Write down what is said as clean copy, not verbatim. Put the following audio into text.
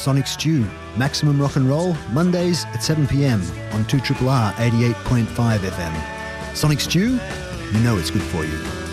Sonic Stew, Maximum Rock and Roll, Mondays at 7 p.m. on 2RRR 88.5 FM. Sonic Stew, you know it's good for you.